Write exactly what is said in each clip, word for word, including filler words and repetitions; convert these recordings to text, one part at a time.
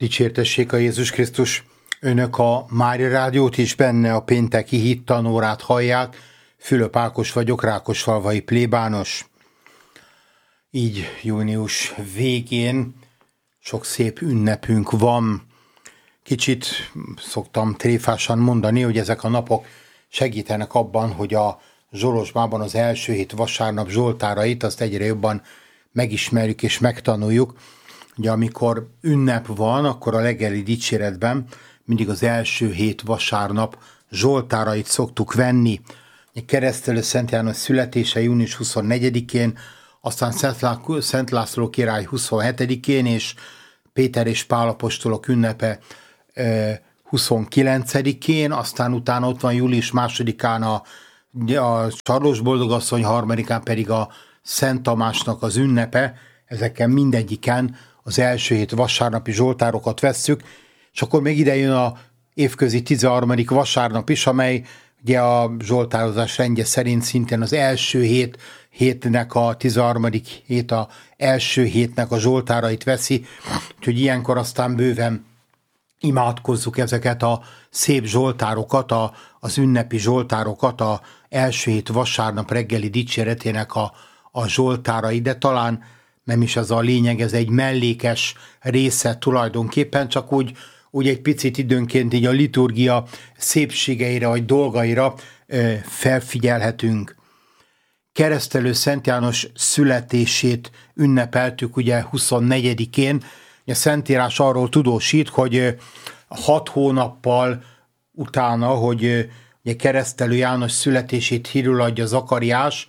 Dicsértessék a Jézus Krisztus! Önök a Mária Rádiót és benne a pénteki hittanórát hallják. Fülöp Ákos vagyok, rákosfalvai plébános. Így június végén sok szép ünnepünk van. Kicsit szoktam tréfásan mondani, hogy ezek a napok segítenek abban, hogy a Zsolozsmában az első hét vasárnap zsoltárait azt egyre jobban megismerjük és megtanuljuk. Ugye amikor ünnep van, akkor a reggeli dicséretben mindig az első hét vasárnap zsoltárait szoktuk venni. Keresztelő Szent János születése június huszonnegyedikén, aztán Szent László király huszonhetedikén, és Péter és Pál apostolok ünnepe huszonkilencedikén, aztán utána ott van július másodikán a, a Sarlós Boldogasszony, harmadikán pedig a Szent Tamásnak az ünnepe. Ezeken mindegyiken az első hét vasárnapi zsoltárokat vesszük, és akkor még ide jön a évközi tizenharmadik vasárnap is, amely ugye a zsoltározás rendje szerint szintén az első hét, hétnek a tizenharmadik hét a első hétnek a zsoltárait veszi, úgyhogy ilyenkor aztán bőven imádkozzuk ezeket a szép zsoltárokat, a, az ünnepi zsoltárokat, a első hét vasárnap reggeli dicséretének a, a zsoltárai, de talán nem is ez a lényeg, ez egy mellékes része tulajdonképpen, csak úgy, úgy egy picit időnként így a liturgia szépségeire vagy dolgaira ö, felfigyelhetünk. Keresztelő Szent János születését ünnepeltük ugye huszonnegyedikén. A Szentírás arról tudósít, hogy hat hónappal utána, hogy ugye Keresztelő János születését hírül adja Zakariás,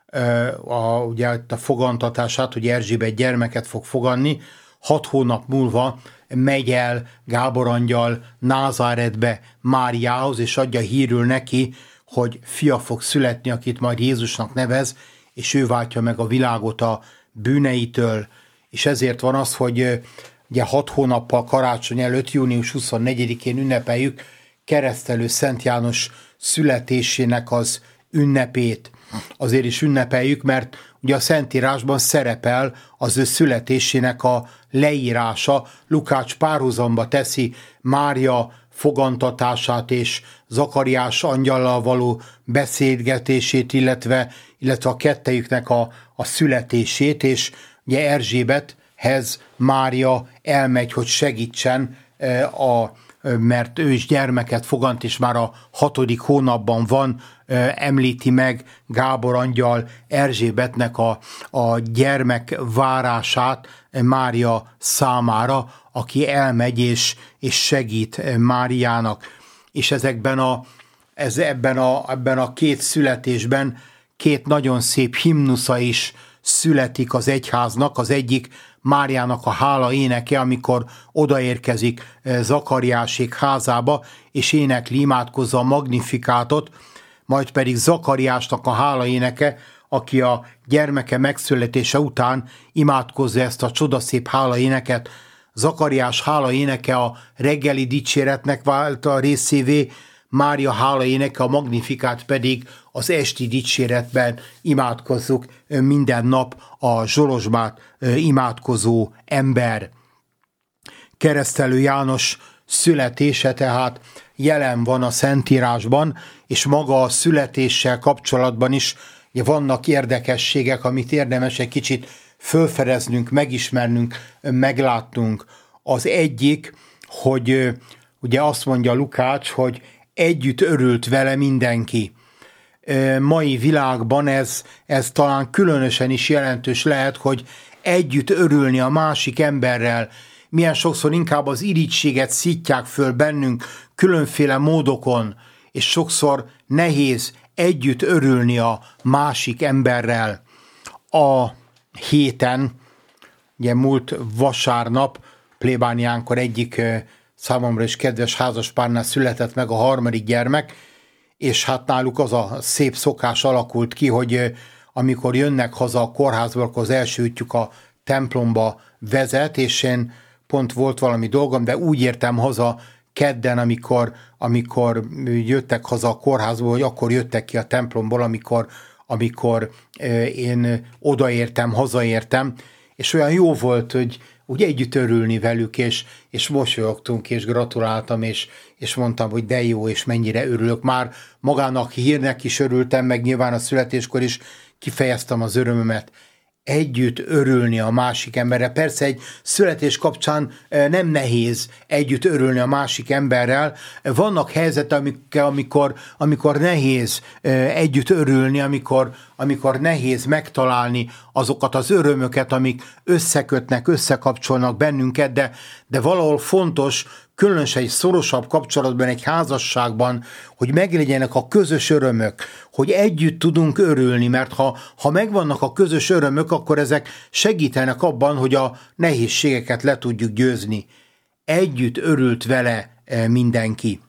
a, ugye a fogantatását, hogy Erzsébet gyermeket fog foganni, hat hónap múlva megy el Gábor angyal Názáretbe Máriához, és adja hírül neki, hogy fia fog születni, akit majd Jézusnak nevez, és ő váltja meg a világot a bűneitől. És ezért van az, hogy ugye hat hónappal karácsony előtt, június huszonnegyedikén ünnepeljük Keresztelő Szent János születésének az ünnepét. Azért is ünnepeljük, mert ugye a Szentírásban szerepel az ő születésének a leírása. Lukács párhuzamba teszi Mária fogantatását és Zakariás angyallal való beszélgetését, illetve, illetve a kettejüknek a, a születését, és ugye Erzsébethez Mária elmegy, hogy segítsen, a, mert ő is gyermeket fogant, és már a hatodik hónapban van, említi meg Gábor angyal Erzsébetnek a, a gyermek várását Mária számára, aki elmegy és, és segít Máriának. És ezekben a, ez, ebben, a, ebben a két születésben két nagyon szép himnusza is születik az egyháznak. Az egyik Máriának a hála éneke, amikor odaérkezik Zakariásék házába, és énekli, imádkozza a Magnifikátot, majd pedig Zakariásnak a hála éneke, aki a gyermeke megszületése után imádkozza ezt a csodaszép hála éneket. Zakariás hála éneke a reggeli dicséretnek vált a részévé, Mária hála éneke, a Magnifikát pedig az esti dicséretben imádkozzuk minden nap a Zsolozsmát imádkozó ember. Keresztelő János születése tehát jelen van a Szentírásban, és maga a születéssel kapcsolatban is vannak érdekességek, amit érdemes egy kicsit fölfedeznünk, megismernünk, meglátnunk. Az egyik, hogy ugye azt mondja Lukács, hogy együtt örült vele mindenki. Mai világban ez, ez talán különösen is jelentős lehet, hogy együtt örülni a másik emberrel. Milyen sokszor inkább az irítséget szítják föl bennünk különféle módokon, és sokszor nehéz együtt örülni a másik emberrel. A héten, ugye múlt vasárnap, plébániánkor egyik számomra is kedves házaspárnál született meg a harmadik gyermek, és hát náluk az a szép szokás alakult ki, hogy amikor jönnek haza a kórházból, akkor az első útjuk a templomba vezet, és én pont volt valami dolgom, de úgy értem haza kedden, amikor, amikor jöttek haza a kórházból, hogy akkor jöttek ki a templomból, amikor, amikor én odaértem, hazaértem, és olyan jó volt, hogy úgy együtt örülni velük, és, és mosolyogtunk, és gratuláltam, és, és mondtam, hogy de jó, és mennyire örülök. Már magának hírnek is örültem, meg nyilván a születéskor is kifejeztem az örömömet. Együtt örülni a másik emberrel. Persze egy születés kapcsán nem nehéz együtt örülni a másik emberrel. Vannak helyzetek, amikor, amikor nehéz együtt örülni, amikor, amikor nehéz megtalálni azokat az örömöket, amik összekötnek, összekapcsolnak bennünket, de, de valahol fontos, különösen egy szorosabb kapcsolatban, egy házasságban, hogy meglegyenek a közös örömök, hogy együtt tudunk örülni, mert ha, ha megvannak a közös örömök, akkor ezek segítenek abban, hogy a nehézségeket le tudjuk győzni. Együtt örült vele mindenki.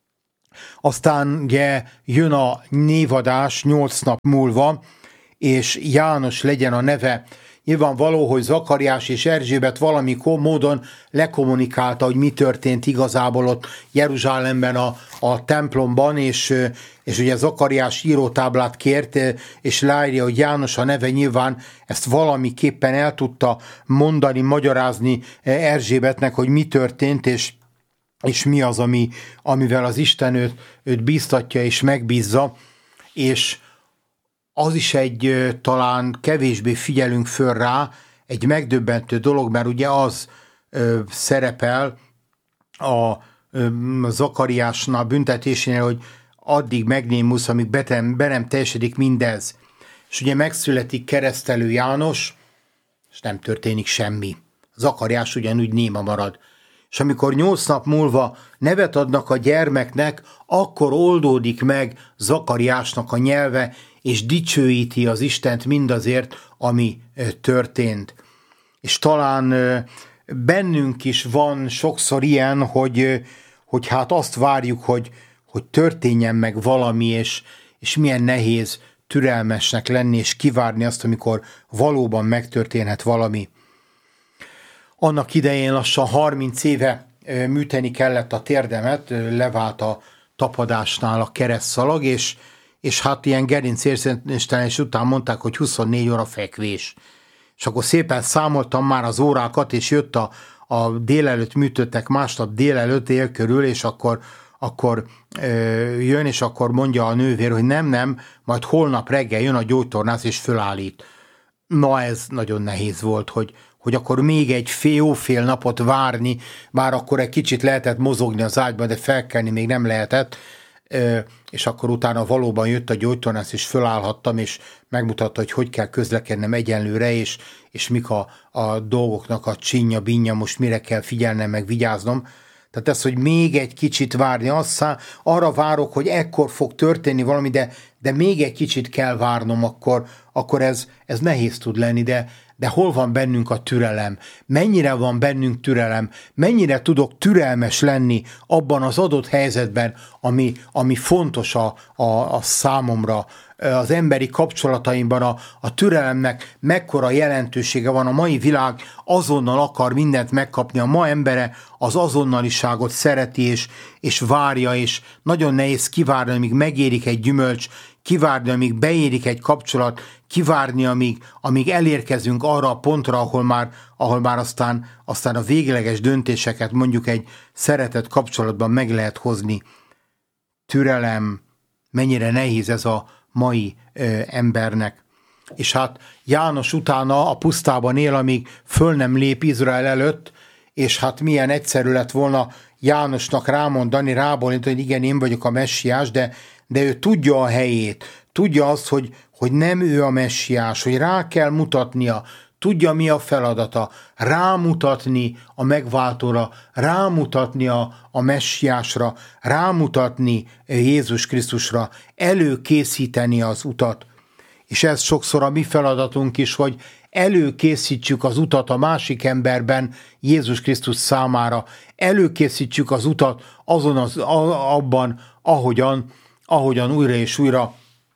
Aztán ugye jön a névadás nyolc nap múlva, és János legyen a neve. Nyilvánvaló, hogy Zakariás és Erzsébet valamikor módon lekommunikálta, hogy mi történt igazából ott Jeruzsálemben a, a templomban, és, és ugye Zakariás írótáblát kért, és leírja, hogy János a neve, nyilván ezt valamiképpen el tudta mondani, magyarázni Erzsébetnek, hogy mi történt, és, és mi az, ami, amivel az Isten őt, őt bíztatja és megbízza, és az is egy talán kevésbé figyelünk föl rá, egy megdöbbentő dolog, mert ugye az ö, szerepel a ö, Zakariásnál büntetésénél, hogy addig megnémulsz, amíg be nem, be nem teljesedik mindez. És ugye megszületik keresztelő János, és nem történik semmi. Zakariás ugyanúgy néma marad. És amikor nyolc nap múlva nevet adnak a gyermeknek, akkor oldódik meg Zakariásnak a nyelve, és dicsőíti az Istent mindazért, ami történt. És talán bennünk is van sokszor ilyen, hogy, hogy hát azt várjuk, hogy, hogy történjen meg valami, és, és milyen nehéz türelmesnek lenni, és kivárni azt, amikor valóban megtörténhet valami. Annak idején lassan harminc éve műteni kellett a térdemet, levált a tapadásnál a keresztszalag, és, és hát ilyen gerincérszentéstelés után mondták, hogy huszonnégy óra fekvés. És akkor szépen számoltam már az órákat, és jött a, a délelőtt műtöttek másnap délelőtt dél körül, és akkor, akkor ö, jön, és akkor mondja a nővér, hogy nem, nem, majd holnap reggel jön a gyógytornász, és fölállít. Na ez nagyon nehéz volt, hogy, hogy akkor még egy fél, fél napot várni, bár akkor egy kicsit lehetett mozogni az ágyban, de felkelni még nem lehetett, és akkor utána valóban jött a gyógytornász, és fölállhattam, és megmutatta, hogy hogy kell közlekednem egyenlőre, és, és mik a, a dolgoknak a csinja, binja, most mire kell figyelnem, meg vigyáznom. Tehát ez, hogy még egy kicsit várni, azt arra várok, hogy ekkor fog történni valami, de, de még egy kicsit kell várnom, akkor, akkor ez, ez nehéz tud lenni, de, de hol van bennünk a türelem? Mennyire van bennünk türelem? Mennyire tudok türelmes lenni abban az adott helyzetben, ami, ami fontos a, a, a számomra, az emberi kapcsolataimban a, a türelemnek mekkora jelentősége van. A mai világ azonnal akar mindent megkapni, a ma embere az azonnaliságot szereti és, és várja, és nagyon nehéz kivárni, amíg megérik egy gyümölcs, kivárni, amíg beérik egy kapcsolat, kivárni, amíg, amíg elérkezünk arra a pontra, ahol már, ahol már aztán, aztán a végleges döntéseket mondjuk egy szeretett kapcsolatban meg lehet hozni. Türelem, mennyire nehéz ez a mai ö, embernek. És hát János utána a pusztában él, amíg föl nem lép Izrael előtt, és hát milyen egyszerű lett volna Jánosnak rámondani, rábólintani, hogy igen, én vagyok a messiás, de, de ő tudja a helyét, tudja azt, hogy, hogy nem ő a messiás, hogy rá kell mutatnia, tudja, mi a feladata, rámutatni a megváltóra, rámutatni a, a messiásra, rámutatni Jézus Krisztusra, előkészíteni az utat. És ez sokszor a mi feladatunk is, hogy előkészítsük az utat a másik emberben Jézus Krisztus számára, előkészítsük az utat azon az, abban, ahogyan, ahogyan újra és újra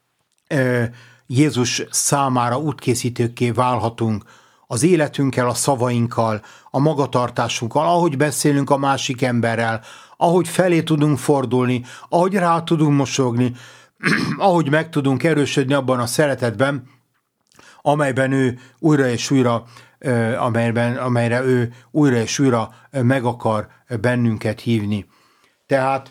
e, Jézus számára útkészítőkké válhatunk, az életünkkel, a szavainkkal, a magatartásunkkal, ahogy beszélünk a másik emberrel, ahogy felé tudunk fordulni, ahogy rá tudunk mosogni, ahogy meg tudunk erősödni abban a szeretetben, amelyben ő újra és újra amelyben, amelyre ő újra és újra meg akar bennünket hívni. Tehát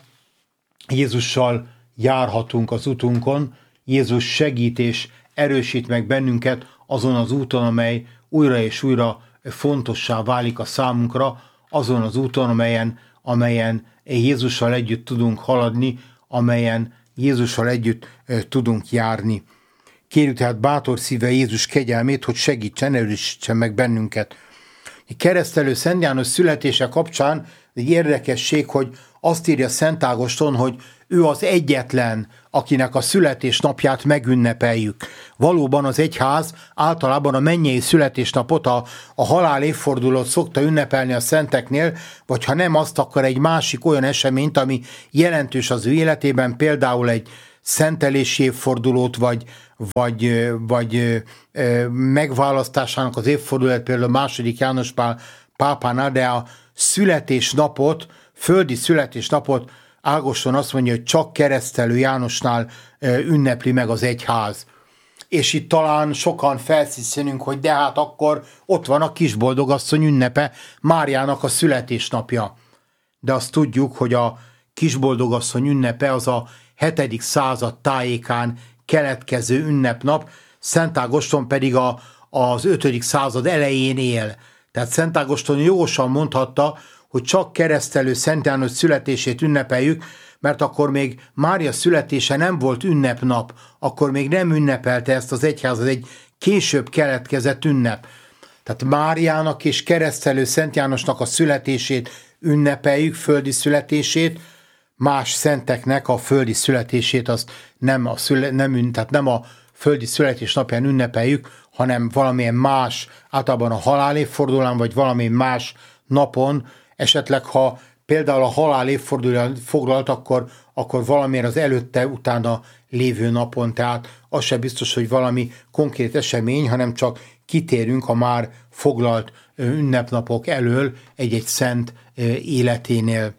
Jézussal járhatunk az utunkon, Jézus segít és erősít meg bennünket azon az úton, amely újra és újra fontossá válik a számunkra, azon az úton, amelyen, amelyen Jézussal együtt tudunk haladni, amelyen Jézussal együtt tudunk járni. Kérjük tehát bátor szíve Jézus kegyelmét, hogy segítsen, erősítsen meg bennünket. A keresztelő Szent János születése kapcsán egy érdekesség, hogy azt írja Szent Ágoston, hogy ő az egyetlen, akinek a születésnapját megünnepeljük. Valóban az egyház általában a mennyei születésnapot, a, a halál évfordulót szokta ünnepelni a szenteknél, vagy ha nem azt, akkor egy másik olyan eseményt, ami jelentős az ő életében, például egy szentelési évfordulót, vagy, vagy, vagy ö, megválasztásának az évfordulót, például a második János Pál pápánál, de a születésnapot, földi születésnapot Ágoston azt mondja, hogy csak Keresztelő Jánosnál ünnepli meg az egyház. És itt talán sokan felszíszenünk, hogy de hát akkor ott van a Kisboldogasszony ünnepe, Máriának a születésnapja. De azt tudjuk, hogy a Kisboldogasszony ünnepe az a hetedik század tájékán keletkező ünnepnap, Szent Ágoston pedig a, az ötödik század elején él. Tehát Szent Ágoston jogosan mondhatta, hogy csak Keresztelő Szent János születését ünnepeljük, mert akkor még Mária születése nem volt ünnepnap, akkor még nem ünnepelte ezt az egyház, az egy később keletkezett ünnep. Tehát Máriának és Keresztelő Szent Jánosnak a születését ünnepeljük, földi születését, más szenteknek a földi születését azt nem a, szüle, nem, tehát nem a földi születésnapján ünnepeljük, hanem valamilyen más, általában a halál évfordulón, vagy valami más napon, esetleg ha például a halál évfordulón foglalt, akkor, akkor valamiért az előtte, utána lévő napon, tehát az sem biztos, hogy valami konkrét esemény, hanem csak kitérünk a már foglalt ünnepnapok elől egy-egy szent életénél.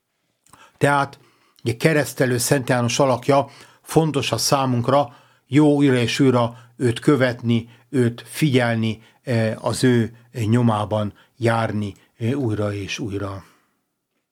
Tehát egy keresztelő Szent János alakja fontos a számunkra, jó újra és újra őt követni, őt figyelni, az ő nyomában járni újra és újra.